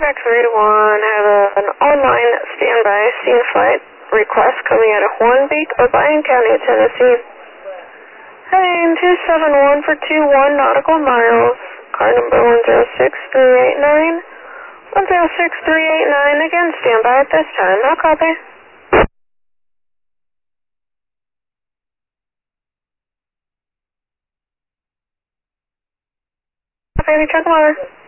Quebec 3-1, have an online standby scene flight request coming out of Hornbeak, Obion County, Tennessee. Heading 271 for 21 nautical miles, car number 106389. 106389, again, standby at this time. I'll copy. Copy, check more.